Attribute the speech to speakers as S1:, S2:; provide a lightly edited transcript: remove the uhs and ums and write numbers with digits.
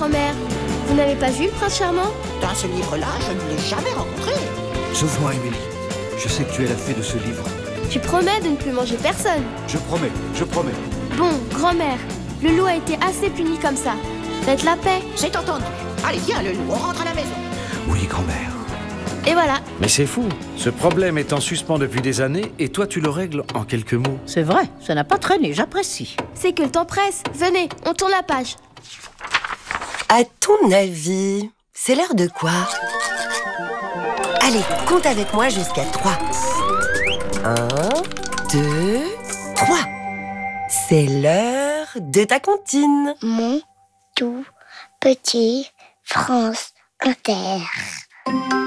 S1: grand-mère. Vous n'avez pas vu le prince charmant?
S2: Dans ce livre-là, je ne l'ai jamais rencontré.
S3: Sauve-moi, Émilie. Je sais que tu es la fée de ce livre.
S1: Tu promets de ne plus manger personne?
S3: Je promets, je promets.
S1: Bon, grand-mère, le loup a été assez puni comme ça. Faites la paix.
S2: C'est entendu. Allez, viens, le loup, on rentre à la maison.
S3: Oui, grand-mère.
S1: Et voilà.
S4: Mais c'est fou. Ce problème est en suspens depuis des années et toi tu le règles en quelques mots.
S5: C'est vrai, ça n'a pas traîné, j'apprécie.
S1: C'est que le temps presse. Venez, on tourne la page.
S6: À ton avis, c'est l'heure de quoi? Allez, compte avec moi jusqu'à 3. 1, 2, 3. C'est l'heure de ta comptine.
S7: Mon tout petit France Inter.